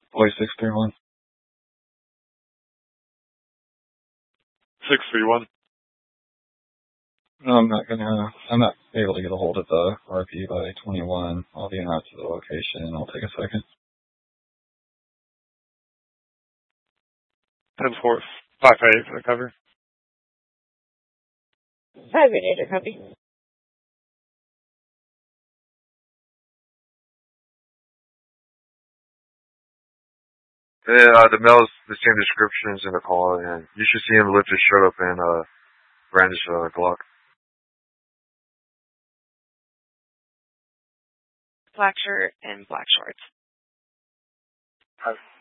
Boy 631. 631. No, I'm not able to get a hold of the RP by 21. I'll be out to the location. I'll take a second. 10-4, 5-8 for the cover. 5-8 copy. Yeah, the mail's the same descriptions in the call, and you should see him lift his shirt up and brandish a Glock. Black shirt and black shorts.